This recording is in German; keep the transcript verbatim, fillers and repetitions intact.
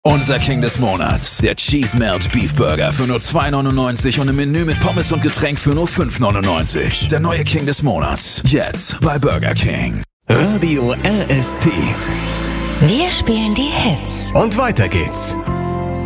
Unser King des Monats, der Cheese Melt Beef Burger für nur zwei neunundneunzig und im Menü mit Pommes und Getränk für nur fünf neunundneunzig. Der neue King des Monats, jetzt bei Burger King. Radio R S T. Wir spielen die Hits. Und weiter geht's.